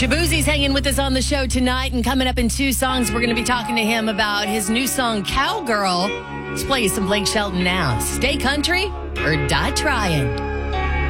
Shaboozie's hanging with us on the show tonight, and coming up in 2 songs, we're going to be talking to him about his new song, Cowgirl. Let's play you some Blake Shelton now. Stay country or die trying.